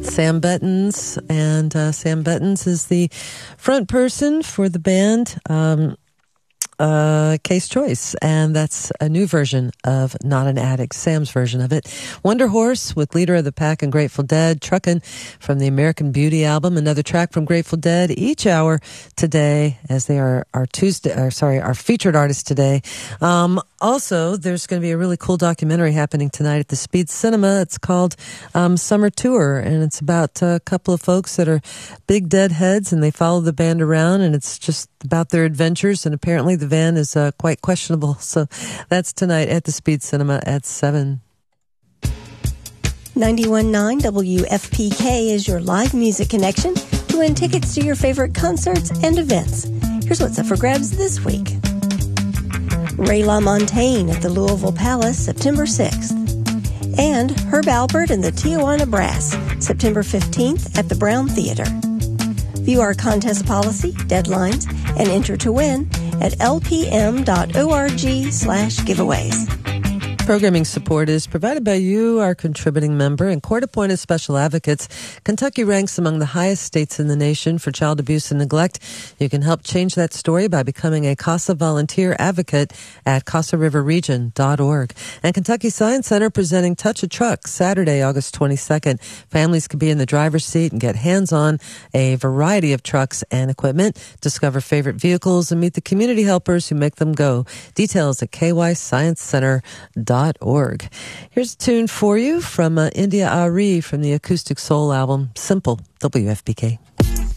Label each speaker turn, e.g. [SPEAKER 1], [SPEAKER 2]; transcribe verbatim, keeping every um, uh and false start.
[SPEAKER 1] Sam Bettens, and uh, Sam Bettens is the front person for the band um, uh, Case Choice, and that's a new version of Not an Addict, Sam's version of it. Wonder Horse with Leader of the Pack and Grateful Dead, Truckin' from the American Beauty album, another track from Grateful Dead each hour today, as they are our Tuesday, or sorry, our featured artist today. Um, also, there's going to be a really cool documentary happening tonight at the Speed Cinema. It's called um, Summer Tour, and it's about a couple of folks that are big deadheads, and they follow the band around, and it's just about their adventures, and apparently the van is uh, quite questionable. So that's tonight at the Speed Cinema at seven.
[SPEAKER 2] ninety-one point nine W F P K is your live music connection to win tickets to your favorite concerts and events. Here's what's up for grabs this week. Ray LaMontagne at the Louisville Palace, September sixth. And Herb Alpert and the Tijuana Brass, September fifteenth at the Brown Theater. View our contest policy, deadlines, and enter to win at lpm.org slash giveaways.
[SPEAKER 1] Programming support is provided by you, our contributing member, and court-appointed special advocates. Kentucky ranks among the highest states in the nation for child abuse and neglect. You can help change that story by becoming a CASA volunteer advocate at casa river region dot org. And Kentucky Science Center presenting Touch a Truck Saturday, August twenty-second. Families can be in the driver's seat and get hands-on a variety of trucks and equipment, discover favorite vehicles, and meet the community helpers who make them go. Details at k y science center dot org. Here's a tune for you from uh, India Ari from the Acoustic Soul album, Simple, W F P K.